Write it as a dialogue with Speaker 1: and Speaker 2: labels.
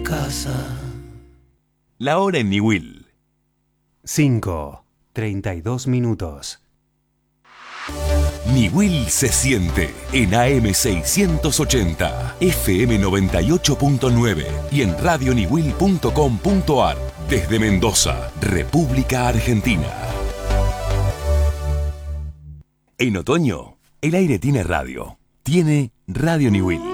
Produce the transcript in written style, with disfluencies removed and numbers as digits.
Speaker 1: casa.
Speaker 2: La hora en Niwil.
Speaker 3: 5:32.
Speaker 2: Niwil se siente en AM 680, FM 98.9 y en radioniwil.com.ar desde Mendoza, República Argentina. En otoño, el aire tiene radio. Tiene Radio Niwil.